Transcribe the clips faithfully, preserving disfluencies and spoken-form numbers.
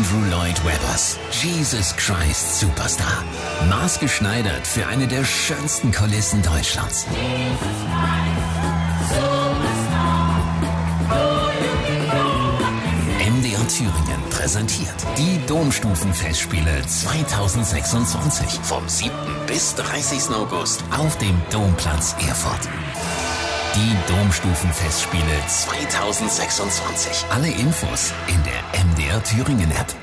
Andrew Lloyd Webbers Jesus Christ Superstar. Maßgeschneidert für eine der schönsten Kulissen Deutschlands. M D R Thüringen präsentiert die Domstufenfestspiele zweitausendsechsundzwanzig vom siebten bis dreißigsten August auf dem Domplatz Erfurt. Die Domstufenfestspiele zweitausendsechsundzwanzig. Alle Infos in der M D R Thüringen App.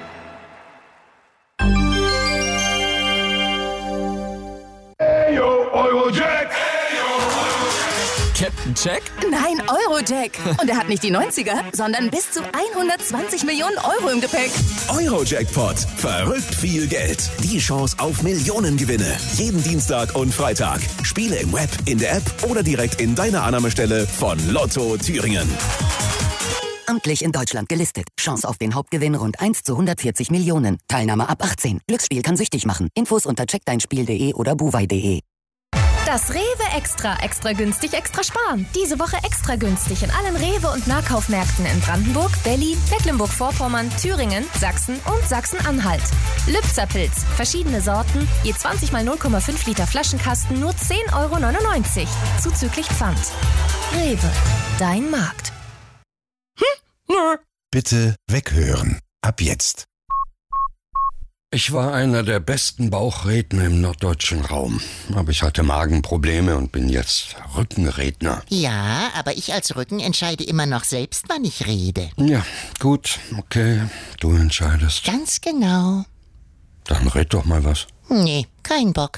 Hey yo, Eurojack! Captain Jack? Nein, Eurojack. Und er hat nicht die neunziger, sondern bis zu hundertzwanzig Millionen Euro im Gepäck. Eurojackpot. Verrückt viel Geld. Die Chance auf Millionengewinne. Jeden Dienstag und Freitag. Spiele im Web, in der App oder direkt in deiner Annahmestelle von Lotto Thüringen. Amtlich in Deutschland gelistet. Chance auf den Hauptgewinn rund eins zu hundertvierzig Millionen. Teilnahme ab achtzehn. Glücksspiel kann süchtig machen. Infos unter check dein spiel punkt de oder buwei punkt de. Das Rewe Extra. Extra günstig, extra sparen. Diese Woche extra günstig in allen Rewe- und Nahkaufmärkten in Brandenburg, Berlin, Mecklenburg-Vorpommern, Thüringen, Sachsen und Sachsen-Anhalt. Lübzer-Pilz. Verschiedene Sorten. Je zwanzig mal null Komma fünf Liter Flaschenkasten nur zehn Euro neunundneunzig. Zuzüglich Pfand. Rewe. Dein Markt. Hm? Nö. Bitte weghören. Ab jetzt. Ich war einer der besten Bauchredner im norddeutschen Raum. Aber ich hatte Magenprobleme und bin jetzt Rückenredner. Ja, aber ich als Rücken entscheide immer noch selbst, wann ich rede. Ja, gut, okay, du entscheidest. Ganz genau. Dann red doch mal was. Nee, kein Bock.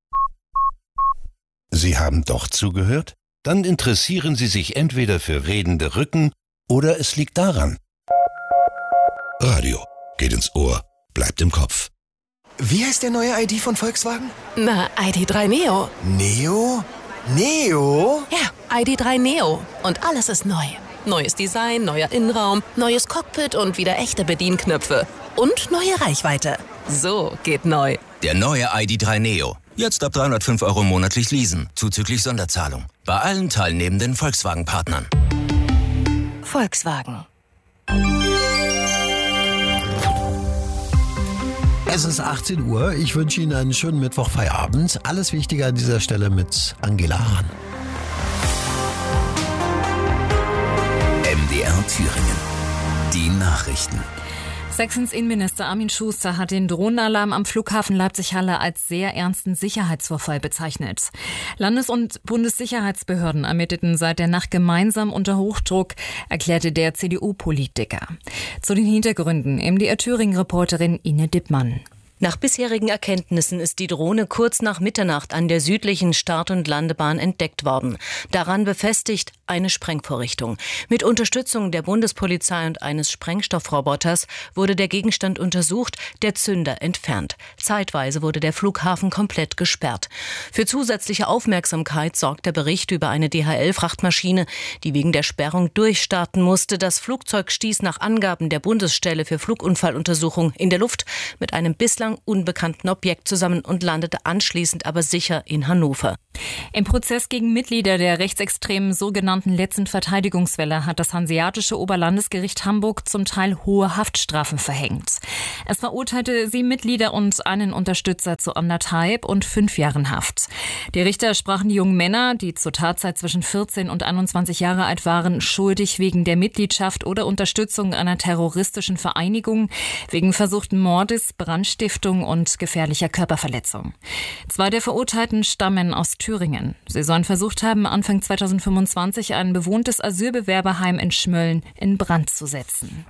Sie haben doch zugehört? Dann interessieren Sie sich entweder für redende Rücken oder es liegt daran. Radio geht ins Ohr. Bleibt im Kopf. Wie heißt der neue I D von Volkswagen? Na, I D drei Neo. Neo? Neo? Ja, I D drei Neo. Und alles ist neu. Neues Design, neuer Innenraum, neues Cockpit und wieder echte Bedienknöpfe. Und neue Reichweite. So geht neu. Der neue I D drei Neo. Jetzt ab dreihundertfünf Euro monatlich leasen, zuzüglich Sonderzahlung. Bei allen teilnehmenden Volkswagen-Partnern. Volkswagen. Es ist achtzehn Uhr. Ich wünsche Ihnen einen schönen Mittwochfeierabend. Alles Wichtige an dieser Stelle mit Angela Hahn. M D R Thüringen. Die Nachrichten. Sächsens Innenminister Armin Schuster hat den Drohnenalarm am Flughafen Leipzig-Halle als sehr ernsten Sicherheitsvorfall bezeichnet. Landes- und Bundessicherheitsbehörden ermittelten seit der Nacht gemeinsam unter Hochdruck, erklärte der C D U-Politiker. Zu den Hintergründen M D R Thüringen-Reporterin Ine Dippmann. Nach bisherigen Erkenntnissen ist die Drohne kurz nach Mitternacht an der südlichen Start- und Landebahn entdeckt worden. Daran befestigt eine Sprengvorrichtung. Mit Unterstützung der Bundespolizei und eines Sprengstoffroboters wurde der Gegenstand untersucht, der Zünder entfernt. Zeitweise wurde der Flughafen komplett gesperrt. Für zusätzliche Aufmerksamkeit sorgt der Bericht über eine D H L-Frachtmaschine, die wegen der Sperrung durchstarten musste. Das Flugzeug stieß nach Angaben der Bundesstelle für Flugunfalluntersuchung in der Luft mit einem bislang unbekannten Objekt zusammen und landete anschließend aber sicher in Hannover. Im Prozess gegen Mitglieder der rechtsextremen sogenannten letzten Verteidigungswelle hat das Hanseatische Oberlandesgericht Hamburg zum Teil hohe Haftstrafen verhängt. Es verurteilte sieben Mitglieder und einen Unterstützer zu anderthalb und fünf Jahren Haft. Die Richter sprachen die jungen Männer, die zur Tatzeit zwischen vierzehn und einundzwanzig Jahre alt waren, schuldig wegen der Mitgliedschaft oder Unterstützung einer terroristischen Vereinigung, wegen versuchten Mordes, Brandstiftung und gefährlicher Körperverletzung. Zwei der Verurteilten stammen aus Thüringen. Sie sollen versucht haben, Anfang zweitausendfünfundzwanzig ein bewohntes Asylbewerberheim in Schmölln in Brand zu setzen.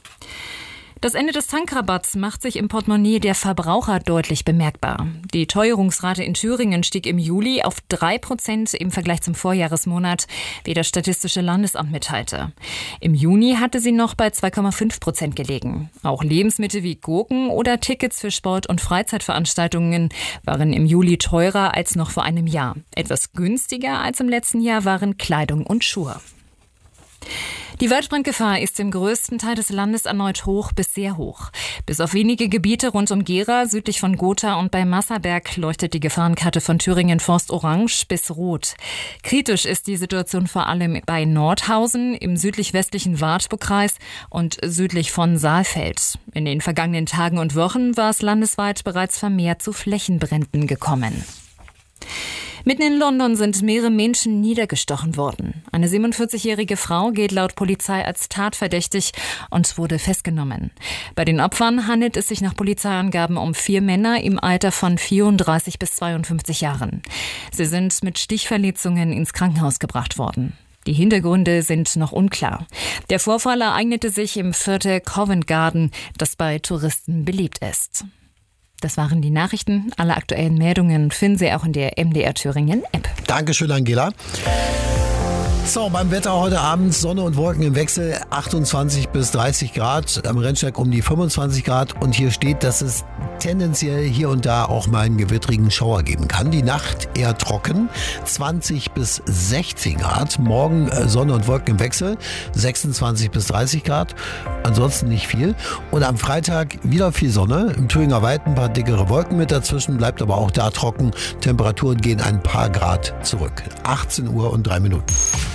Das Ende des Tankrabatts macht sich im Portemonnaie der Verbraucher deutlich bemerkbar. Die Teuerungsrate in Thüringen stieg im Juli auf drei Prozent im Vergleich zum Vorjahresmonat, wie das Statistische Landesamt mitteilte. Im Juni hatte sie noch bei zwei Komma fünf Prozent gelegen. Auch Lebensmittel wie Gurken oder Tickets für Sport- und Freizeitveranstaltungen waren im Juli teurer als noch vor einem Jahr. Etwas günstiger als im letzten Jahr waren Kleidung und Schuhe. Die Waldbrandgefahr ist im größten Teil des Landes erneut hoch bis sehr hoch. Bis auf wenige Gebiete rund um Gera, südlich von Gotha und bei Masserberg leuchtet die Gefahrenkarte von Thüringen Forst orange bis rot. Kritisch ist die Situation vor allem bei Nordhausen, im südlich-westlichen Wartburgkreis und südlich von Saalfeld. In den vergangenen Tagen und Wochen war es landesweit bereits vermehrt zu Flächenbränden gekommen. Mitten in London sind mehrere Menschen niedergestochen worden. Eine siebenundvierzigjährige Frau gilt laut Polizei als tatverdächtig und wurde festgenommen. Bei den Opfern handelt es sich nach Polizeiangaben um vier Männer im Alter von vierunddreißig bis zweiundfünfzig Jahren. Sie sind mit Stichverletzungen ins Krankenhaus gebracht worden. Die Hintergründe sind noch unklar. Der Vorfall ereignete sich im Viertel Covent Garden, das bei Touristen beliebt ist. Das waren die Nachrichten. Alle aktuellen Meldungen finden Sie auch in der M D R Thüringen App. Dankeschön, Angela. So, beim Wetter heute Abend Sonne und Wolken im Wechsel, achtundzwanzig bis dreißig Grad, am Rennsteig um die fünfundzwanzig Grad und hier steht, dass es tendenziell hier und da auch mal einen gewittrigen Schauer geben kann. Die Nacht eher trocken, zwanzig bis sechzehn Grad, morgen Sonne und Wolken im Wechsel, sechsundzwanzig bis dreißig Grad, ansonsten nicht viel. Und am Freitag wieder viel Sonne, im Thüringer Wald ein paar dickere Wolken mit dazwischen, bleibt aber auch da trocken, Temperaturen gehen ein paar Grad zurück. achtzehn Uhr und drei Minuten.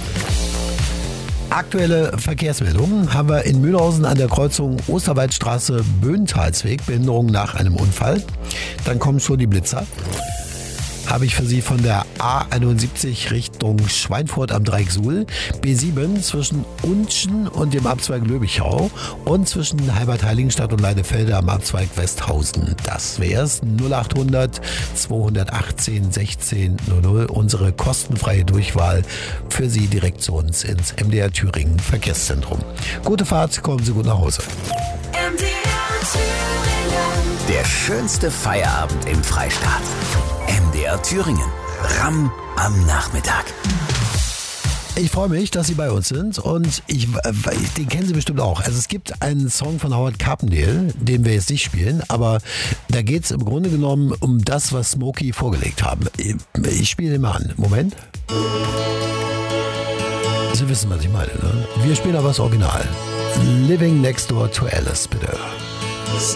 Aktuelle Verkehrsmeldungen haben wir in Mühlhausen an der Kreuzung Osterwaldstraße-Böhnthalsweg, Behinderung nach einem Unfall. Dann kommen schon die Blitzer. Habe ich für Sie von der A einundsiebzig Richtung Schweinfurt am Dreieck Suhl, B sieben zwischen Unschen und dem Abzweig Löbichau und zwischen Heimat-Heiligenstadt und Leidefelde am Abzweig Westhausen. Das wär's. null achthundert zweihundertachtzehn sechzehn null null, unsere kostenfreie Durchwahl für Sie direkt zu uns ins M D R Thüringen Verkehrszentrum. Gute Fahrt, kommen Sie gut nach Hause. M D R Thüringen. Der schönste Feierabend im Freistaat. M D R Thüringen. Ramm am Nachmittag. Ich freue mich, dass Sie bei uns sind und ich, den kennen Sie bestimmt auch. Also es gibt einen Song von Howard Carpendale, den wir jetzt nicht spielen, aber da geht es im Grunde genommen um das, was Smokey vorgelegt haben. Ich spiele den mal an. Moment. Sie wissen, was ich meine, ne? Wir spielen aber das Original. Living Next Door to Alice, bitte.